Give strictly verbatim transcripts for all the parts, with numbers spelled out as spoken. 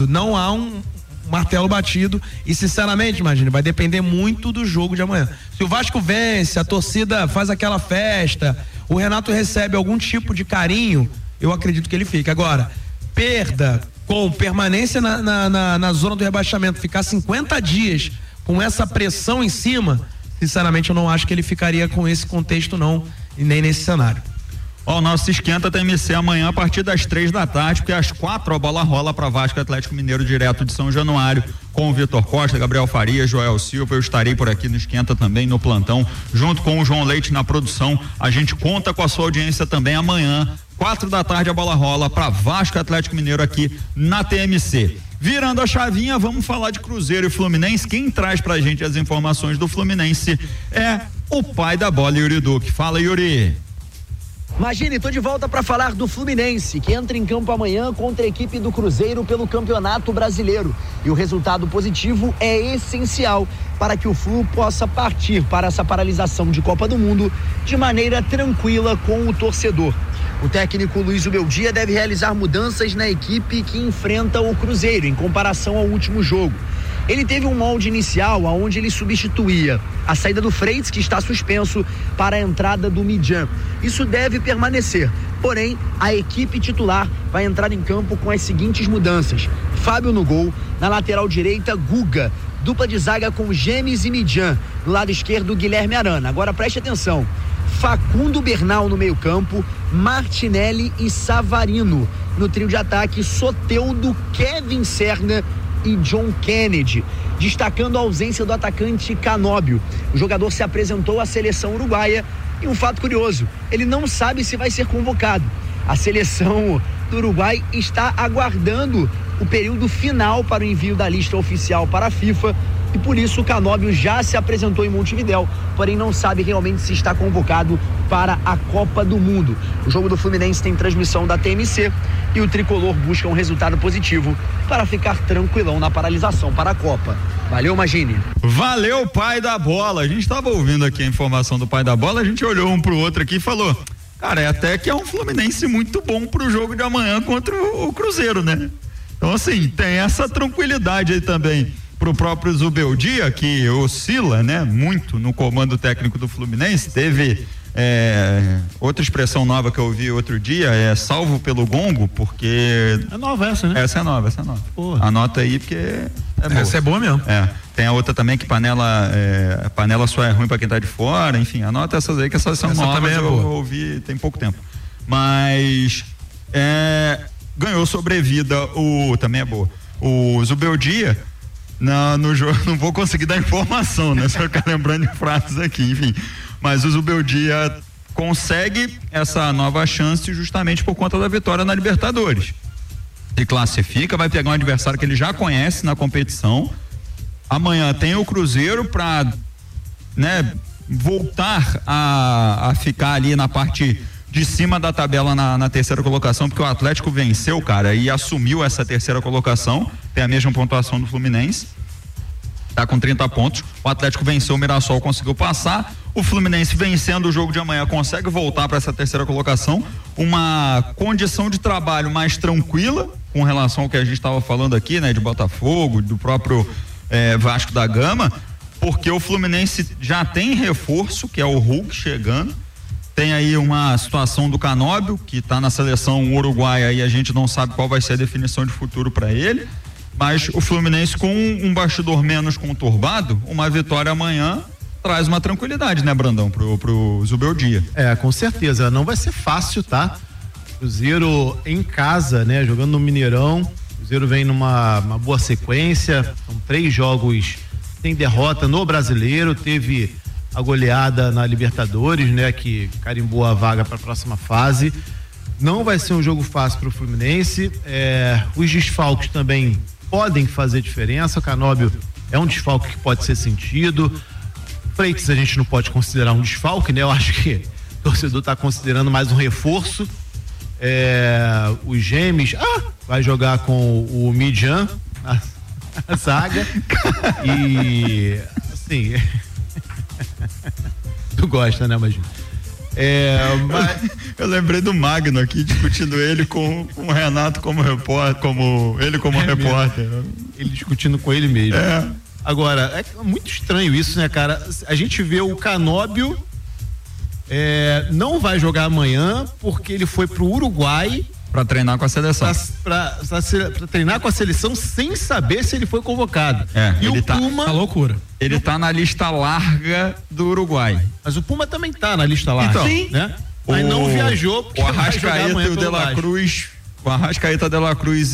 Não há um martelo batido e, sinceramente, imagina, vai depender muito do jogo de amanhã. Se o Vasco vence, a torcida faz aquela festa, o Renato recebe algum tipo de carinho, eu acredito que ele fica. Agora, perda com permanência na, na, na, na zona do rebaixamento, ficar cinquenta dias com essa pressão em cima, sinceramente eu não acho que ele ficaria com esse contexto não, e nem nesse cenário. Ó, o nosso esquenta tem M C amanhã a partir das três da tarde, porque às quatro a bola rola para Vasco Atlético Mineiro direto de São Januário, com o Vitor Costa, Gabriel Faria, Joel Silva. Eu estarei por aqui no esquenta também, no plantão, junto com o João Leite na produção. A gente conta com a sua audiência também amanhã, quatro da tarde a bola rola para Vasco Atlético Mineiro aqui na T M C. Virando a chavinha, vamos falar de Cruzeiro e Fluminense. Quem traz pra gente as informações do Fluminense é o pai da bola, Yuri Duque. Fala, Yuri. Imagine, tô de volta para falar do Fluminense, que entra em campo amanhã contra a equipe do Cruzeiro pelo Campeonato Brasileiro. E o resultado positivo é essencial para que o Flu possa partir para essa paralisação de Copa do Mundo de maneira tranquila com o torcedor. O técnico Luiz Ubeldia deve realizar mudanças na equipe que enfrenta o Cruzeiro em comparação ao último jogo. Ele teve um molde inicial onde ele substituía a saída do Freitas, que está suspenso, para a entrada do Midjan. Isso deve permanecer, porém a equipe titular vai entrar em campo com as seguintes mudanças: Fábio no gol, na lateral direita Guga, dupla de zaga com Gemes e Midjan, no lado esquerdo Guilherme Arana. Agora preste atenção: Facundo Bernal no meio campo, Martinelli e Savarino. No trio de ataque, Soteldo, Kevin Serna e John Kennedy, destacando a ausência do atacante Canóbio. O jogador se apresentou à seleção uruguaia e um fato curioso, ele não sabe se vai ser convocado. A seleção do Uruguai está aguardando o período final para o envio da lista oficial para a FIFA e por isso o Canóbio já se apresentou em Montevidéu, porém não sabe realmente se está convocado para a Copa do Mundo. O jogo do Fluminense tem transmissão da T M C e o tricolor busca um resultado positivo para ficar tranquilão na paralisação para a Copa. Valeu, Magini. Valeu, pai da bola. A gente estava ouvindo aqui a informação do pai da bola, a gente olhou um pro outro aqui e falou: cara, é até que é um Fluminense muito bom pro jogo de amanhã contra o Cruzeiro, né? Então, assim, tem essa tranquilidade aí também pro próprio Zubeldia, que oscila, né, muito no comando técnico do Fluminense. Teve é, outra expressão nova que eu ouvi outro dia, é salvo pelo gongo, porque... É nova essa, né? Essa é nova, essa é nova. Porra. Anota aí, porque é boa. Essa é boa mesmo. É. Tem a outra também que panela, é, panela só é ruim pra quem tá de fora, enfim, anota essas aí que essas são essa novas, é eu boa. ouvi tem pouco tempo. Mas é, ganhou sobrevida o, também é boa, o Zubeldia. Não, no jogo, não vou conseguir dar informação, né? Só ficar lembrando de frases aqui, enfim. Mas o Zubeldia consegue essa nova chance justamente por conta da vitória na Libertadores. Ele classifica, vai pegar um adversário que ele já conhece na competição. Amanhã tem o Cruzeiro para, né, voltar a, a ficar ali na parte de cima da tabela na, na terceira colocação, porque o Atlético venceu, cara, e assumiu essa terceira colocação, tem a mesma pontuação do Fluminense, tá com trinta pontos, o Atlético venceu o Mirassol, conseguiu passar, o Fluminense vencendo o jogo de amanhã consegue voltar para essa terceira colocação, uma condição de trabalho mais tranquila com relação ao que a gente estava falando aqui, né, de Botafogo, do próprio eh, Vasco da Gama, porque o Fluminense já tem reforço, que é o Hulk chegando. Tem aí uma situação do Canóbio, que está na seleção uruguaia e a gente não sabe qual vai ser a definição de futuro para ele, mas o Fluminense com um, um bastidor menos conturbado, uma vitória amanhã traz uma tranquilidade, né, Brandão, pro, pro Zubeldia. É, com certeza, não vai ser fácil, tá? Cruzeiro em casa, né, jogando no Mineirão, Cruzeiro vem numa uma boa sequência, são três jogos sem derrota no Brasileiro, teve a goleada na Libertadores, né, que carimbou a vaga para a próxima fase. Não vai ser um jogo fácil para o Fluminense. É, os desfalques também podem fazer diferença. O Canóbio é um desfalque que pode ser sentido. Freitas a gente não pode considerar um desfalque, né? Eu acho que o torcedor está considerando mais um reforço. É, os Gemes, ah, vai jogar com o Midjan, a, a zaga. E assim. Tu gosta, né, Magino? É, mas... Eu lembrei do Magno aqui discutindo ele com, com o Renato como repórter, como ele como é repórter. Mesmo. Ele discutindo com ele mesmo. É. Agora, é muito estranho isso, né, cara? A gente vê o Canóbio é, não vai jogar amanhã porque ele foi pro Uruguai para treinar com a seleção. Pra, pra, pra, pra treinar com a seleção sem saber se ele foi convocado. É, e ele o tá, Puma. Tá loucura. Ele tá na lista larga do Uruguai. Mas o Puma também tá na lista larga. Então, sim. Né? Mas o, não viajou porque o Arrascaeta e o De La Cruz. O Arrascaeta, De La Cruz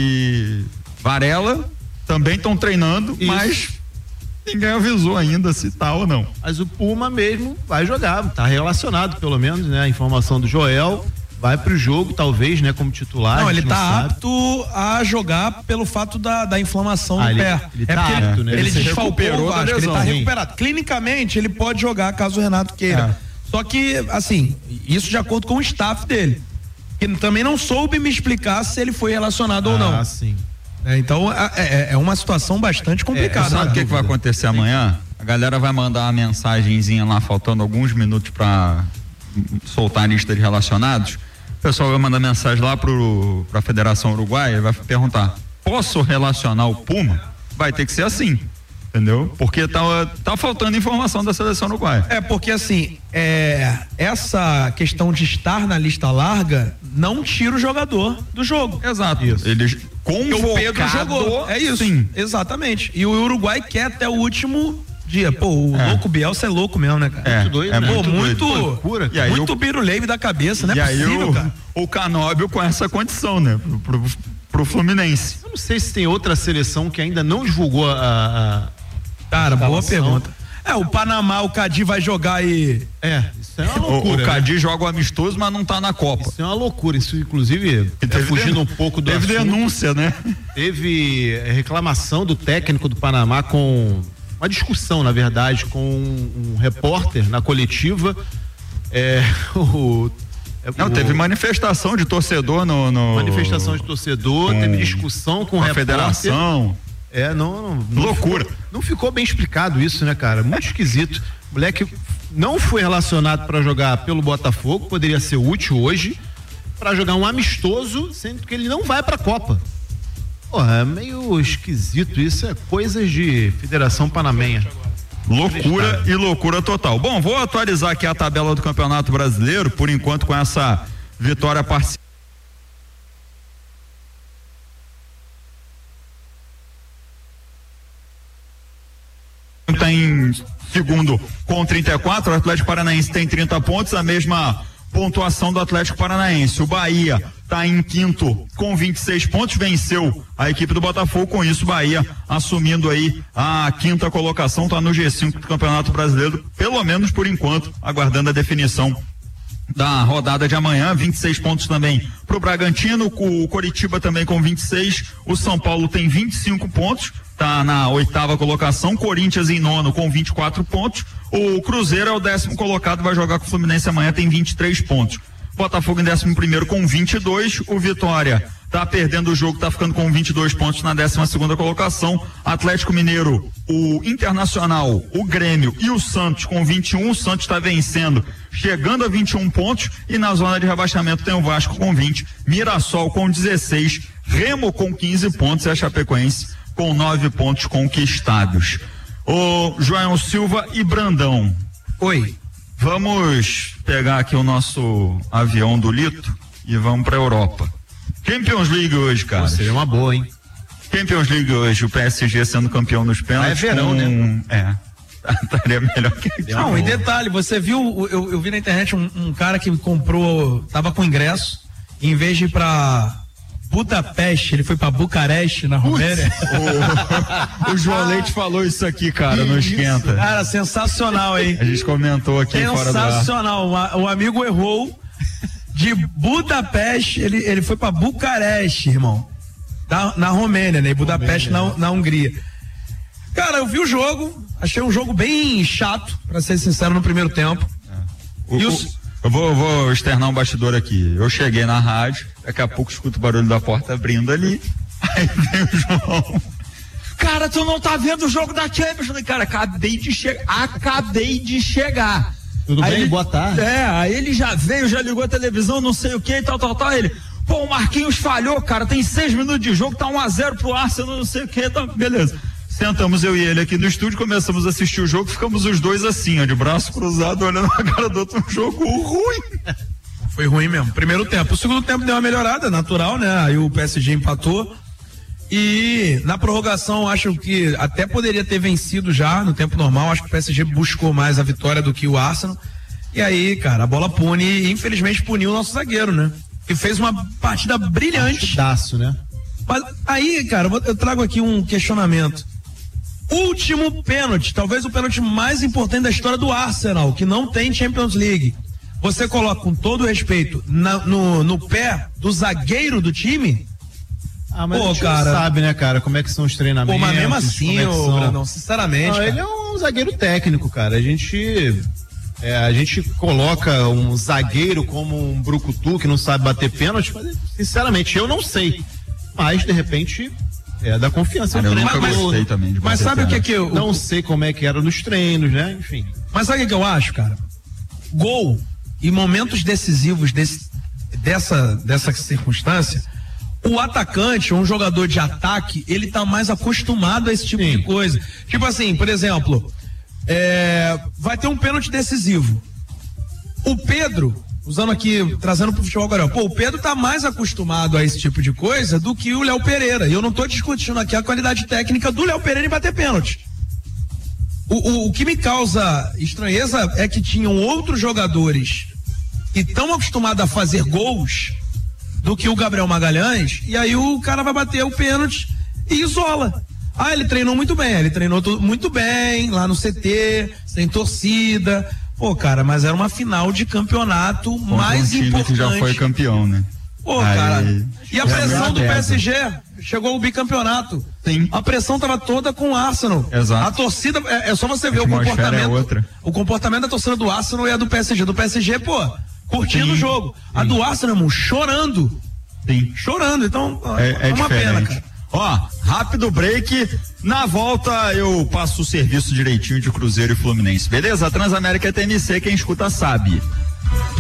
e Varela também estão treinando, isso. Mas ninguém avisou ainda se tá ou não. Mas o Puma mesmo vai jogar, tá relacionado pelo menos, né? A informação do Joel. Vai pro jogo, talvez, né, como titular. Não, ele não tá sabe. apto a jogar pelo fato da, da inflamação ah, no ele, pé. Ele é tá porque apto, ele, né? ele, ele desfalcou o Vasco, ele tá sim. recuperado. Clinicamente, ele pode jogar caso o Renato queira. É. Só que, assim, isso de acordo com o staff dele. Que também não soube me explicar se ele foi relacionado ah, ou não. Ah, sim. É, então, é, é uma situação bastante complicada. É, sabe o que, que vai acontecer amanhã? A galera vai mandar uma mensagenzinha lá, faltando alguns minutos pra soltar a lista de relacionados. O pessoal vai mandar mensagem lá pro, pra Federação Uruguaia e vai perguntar: posso relacionar o Puma? Vai ter que ser assim, entendeu? Porque tá, tá faltando informação da seleção uruguaia. É, porque assim, é, essa questão de estar na lista larga não tira o jogador do jogo. Exato. Isso. Eles convocado, o Pedro jogou. É isso. Sim. Exatamente. E o Uruguai quer até o último dia. Pô, o é. louco Bielsa é louco mesmo, né, cara? É, muito doido, é né? muito, Pô, muito, loucura, e aí muito o... biruleibe da cabeça, não é possível, o, cara. O Canóbio com essa condição, né? Pro, pro, pro Fluminense. Eu não sei se tem outra seleção que ainda não divulgou a... a... Cara, boa pergunta. É, o Panamá, o Cadi vai jogar e... É, isso é uma loucura. O, o Cadi né? joga o amistoso, mas não tá na Copa. Isso é uma loucura, isso inclusive, é fugindo um pouco do Teve assunto, denúncia, né? Teve reclamação do técnico do Panamá com... uma discussão, na verdade, com um, um repórter na coletiva. É, o, Não, o, teve manifestação de torcedor no. no manifestação de torcedor, teve discussão com, com a repórter. Federação. É, não. não, não Loucura. Ficou, não ficou bem explicado isso, né, cara? Muito esquisito. O moleque não foi relacionado para jogar pelo Botafogo, poderia ser útil hoje, para jogar um amistoso, sendo que ele não vai para a Copa. Porra, é meio esquisito isso, é coisas de Federação Panamenha. Loucura e loucura total. Bom, vou atualizar aqui a tabela do Campeonato Brasileiro, por enquanto com essa vitória parcial. Está em segundo com trinta e quatro, o Atlético Paranaense tem trinta pontos, a mesma pontuação do Atlético Paranaense. O Bahia está em quinto com vinte e seis pontos, venceu a equipe do Botafogo, com isso o Bahia assumindo aí a quinta colocação, está no G cinco do Campeonato Brasileiro, pelo menos por enquanto, aguardando a definição da rodada de amanhã. Vinte e seis pontos também pro Bragantino, o Coritiba também com vinte e seis, o São Paulo tem vinte e cinco pontos, tá na oitava colocação, Corinthians em nono com vinte e quatro pontos, o Cruzeiro é o décimo colocado, vai jogar com o Fluminense amanhã, tem vinte e três pontos. Botafogo em décimo primeiro com vinte e dois, o Vitória tá perdendo o jogo, tá ficando com vinte e dois pontos na décima segunda colocação. Atlético Mineiro, o Internacional, o Grêmio e o Santos com vinte e um, o Santos tá vencendo, chegando a vinte e um pontos, e na zona de rebaixamento tem o Vasco com vinte, Mirassol com dezesseis, Remo com quinze pontos e a Chapecoense com nove pontos conquistados. O João Silva e Brandão. Oi. Vamos pegar aqui o nosso avião do Lito e vamos pra Europa. Champions League hoje, cara. Seria uma boa, hein? Champions League hoje, o P S G sendo campeão nos pênaltis. Ah, é verão, com... né? É. Estaria melhor que Não, e detalhe, você viu, eu, eu vi na internet um, um cara que comprou, tava com ingresso, e em vez de ir pra Budapeste, ele foi pra Bucareste, na Romênia. o, o João Leite falou isso aqui, cara, não esquenta. Cara, sensacional, hein? A gente comentou aqui fora da... Sensacional, o amigo errou, de Budapeste, ele, ele foi pra Bucareste, irmão, na, na Romênia, né? E Budapeste na, na Hungria. Cara, eu vi o jogo, achei um jogo bem chato, pra ser sincero, no primeiro tempo. É. O, e os... Eu vou, eu vou externar um bastidor aqui. Eu cheguei na rádio, daqui a pouco escuto o barulho da porta abrindo ali. Aí vem o João. Cara, tu não tá vendo o jogo da Champions? Cara, acabei de chegar. Acabei de chegar. Tudo aí bem? Ele, boa tarde. É, aí ele já veio, já ligou a televisão, não sei o que e tal, tal, tal. Ele, pô, o Marquinhos falhou, cara, tem seis minutos de jogo, tá um a zero pro Arsenal, não sei o que, tá, beleza. Sentamos eu e ele aqui no estúdio, começamos a assistir o jogo, ficamos os dois assim, ó, de braço cruzado, olhando a cara do outro, um jogo ruim. Foi ruim mesmo. Primeiro tempo. O segundo tempo deu uma melhorada, natural, né? Aí o P S G empatou. E na prorrogação, acho que até poderia ter vencido já no tempo normal. Acho que o P S G buscou mais a vitória do que o Arsenal. E aí, cara, a bola pune e infelizmente puniu o nosso zagueiro, né? Que fez uma partida brilhante. Partidaço, né? Mas aí, cara, eu trago aqui um questionamento. Último pênalti, talvez o pênalti mais importante da história do Arsenal, que não tem Champions League. Você coloca, com todo respeito, na, no, no pé do zagueiro do time? Ah, mas Pô, a gente cara, não sabe, né, cara, como é que são os treinamentos. Pô, mas mesmo assim, é ô, Brandão, sinceramente. Não, ele é um zagueiro técnico, cara. A gente. É, a gente coloca um zagueiro como um brucutu que não sabe bater pênalti, mas sinceramente, eu não sei. Mas, de repente, é da confiança. Ah, eu nunca mas, gostei também de Mas sabe o que é que eu. Não sei como é que era nos treinos, né? Enfim. Mas sabe o que eu acho, cara? Gol e momentos decisivos desse, dessa, dessa circunstância, o atacante, um jogador de ataque, ele tá mais acostumado a esse tipo Sim. de coisa. Tipo assim, por exemplo, é, vai ter um pênalti decisivo. O Pedro, usando aqui, trazendo pro futebol agora, pô, o Pedro tá mais acostumado a esse tipo de coisa do que o Léo Pereira. E eu não tô discutindo aqui a qualidade técnica do Léo Pereira em bater pênalti. O, o, o que me causa estranheza é que tinham outros jogadores que tão acostumados a fazer gols do que o Gabriel Magalhães, e aí o cara vai bater o pênalti e isola. Ah, ele treinou muito bem, ele treinou tudo muito bem, lá no C T, sem torcida. Pô, cara, mas era uma final de campeonato Contra mais um time importante. Que já foi campeão, né? Pô, aí, cara, e a pressão do P S G, chegou o bicampeonato. Sim. A pressão tava toda com o Arsenal. Exato. A torcida, é, é só você ver o comportamento. É outra. O comportamento da torcida do Arsenal e a do P S G. Do P S G, pô, curtindo Sim. o jogo. Sim. A do Arsenal, irmão, chorando. Sim. Chorando. Então, é, é uma diferente. pena, cara. Ó, rápido break. Na volta eu passo o serviço direitinho de Cruzeiro e Fluminense. Beleza? Transamérica T M C, quem escuta sabe.